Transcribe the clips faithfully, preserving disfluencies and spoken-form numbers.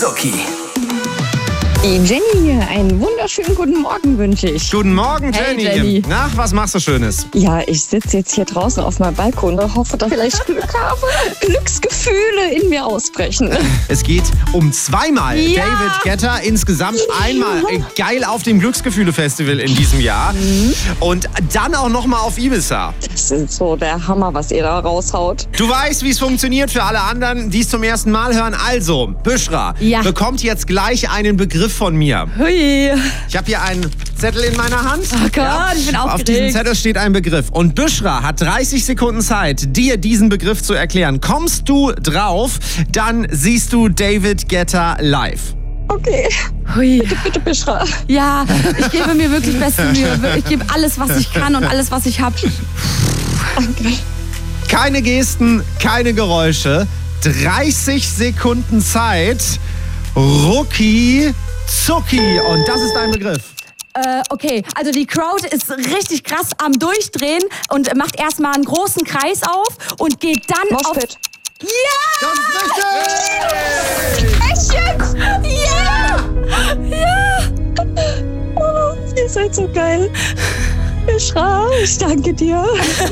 Zucki. Die Jenny hier, einen wunderschönen guten Morgen wünsche ich. Guten Morgen, Jenny. Hey, Jenny. Na, was machst du Schönes? Ja, ich sitze jetzt hier draußen auf meinem Balkon und hoffe, dass ich vielleicht Glück habe, Glücksgefühle in mir ausbrechen. Es geht um zweimal Ja. David Guetta, insgesamt einmal äh, geil auf dem Glücksgefühle-Festival in diesem Jahr Mhm. und dann auch nochmal auf Ibiza. Das ist so der Hammer, was ihr da raushaut. Du weißt, wie es funktioniert für alle anderen, die es zum ersten Mal hören. Also, Büschra Ja. bekommt jetzt gleich einen Begriff von mir. Hui. Ich habe hier einen Zettel in meiner Hand. Oh Gott, ich bin Auf aufgeregt. diesem Zettel steht ein Begriff. Und Büschra hat dreißig Sekunden Zeit, dir diesen Begriff zu erklären. Kommst du drauf, dann siehst du David Guetta live. Okay, Hui. bitte, bitte, Bischra. Ja, ich gebe mir wirklich beste Mühe. Ich gebe alles, was ich kann und alles, was ich habe. Danke. Keine Gesten, keine Geräusche. dreißig Sekunden Zeit. Rucki Zucki. Und das ist dein Begriff. Äh, okay, also die Crowd ist richtig krass am Durchdrehen und macht erstmal einen großen Kreis auf und geht dann auf... Moshpit. Ja! Das ist richtig! Echt jetzt? Ja! Ja! Oh, ihr seid so geil. Bischra, ich danke dir.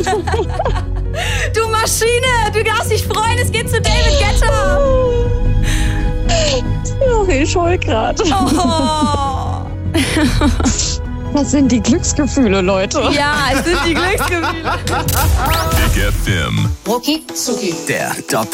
Du Maschine! Du darfst dich freuen, es geht zu David Guetta! Oh, ich heul grad. Oh. Das sind die Glücksgefühle, Leute. Ja, es sind die Glücksgefühle. Big F M. Rucki Zucki. Der Doppel